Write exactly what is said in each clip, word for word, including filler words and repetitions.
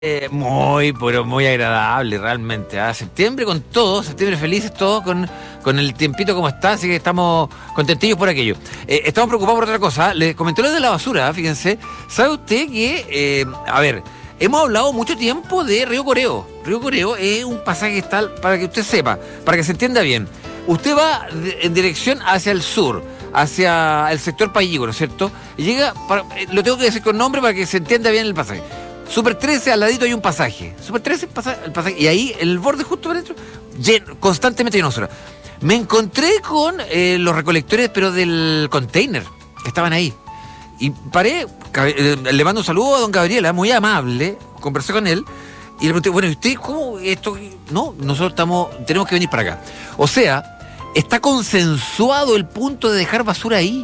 Eh, muy, pero muy agradable realmente. ¿Ah? Septiembre con todo, septiembre felices todos, con, con el tiempito como está, así que estamos contentillos por aquello. Eh, estamos preocupados por otra cosa. ¿Ah? Les comenté lo de la basura, fíjense. ¿Sabe usted que, eh, a ver, hemos hablado mucho tiempo de Río Coreo? Río Coreo es un pasaje que está, para que usted sepa, para que se entienda bien. Usted va de, en dirección hacia el sur, hacia el sector Payígo, ¿no es cierto? Y llega, para, eh, lo tengo que decir con nombre para que se entienda bien el pasaje. Super trece, al ladito hay un pasaje. Super trece, pasa, el pasaje. Y ahí, en el borde justo por dentro, lleno, constantemente hay una basura. Me encontré con eh, los recolectores, pero del container, que estaban ahí. Y paré, eh, le mando un saludo a don Gabriela, muy amable, conversé con él, y le pregunté, bueno, ¿y usted cómo esto? No, nosotros estamos, tenemos que venir para acá. O sea, está consensuado el punto de dejar basura ahí.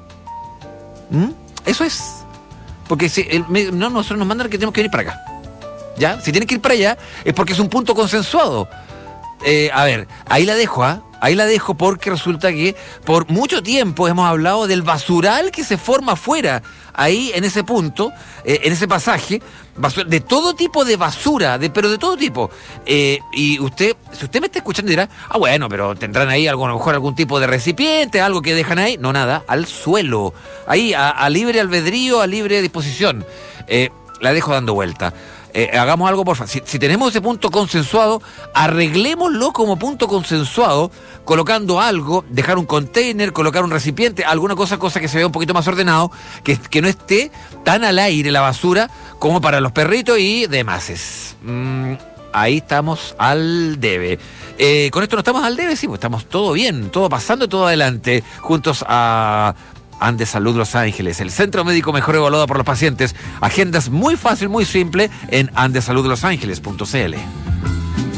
¿Mm? Eso es. Porque si el, no, nosotros nos mandan que tenemos que venir para acá. ¿Ya? Si tienen que ir para allá, es porque es un punto consensuado. Eh, a ver, ahí la dejo, ¿ah? ¿eh? Ahí la dejo porque resulta que por mucho tiempo hemos hablado del basural que se forma afuera, ahí en ese punto, eh, en ese pasaje, basura, de todo tipo de basura, de, pero de todo tipo. Eh, y usted, si usted me está escuchando dirá, ah bueno, pero tendrán ahí algo, a lo mejor algún tipo de recipiente, algo que dejan ahí. No, nada, al suelo, ahí a, a libre albedrío, a libre disposición. Eh, la dejo dando vuelta. Eh, hagamos algo, por favor. Si, si tenemos ese punto consensuado, arreglémoslo como punto consensuado, colocando algo, dejar un container, colocar un recipiente, alguna cosa, cosa que se vea un poquito más ordenado, que, que no esté tan al aire la basura como para los perritos y demás. Mm, ahí estamos al debe. Eh, con esto no estamos al debe, sí, pues estamos todo bien, todo pasando, todo adelante, juntos a Andes Salud Los Ángeles, el centro médico mejor evaluado por los pacientes. Agendas muy fácil, muy simple en andes salud los ángeles punto c l.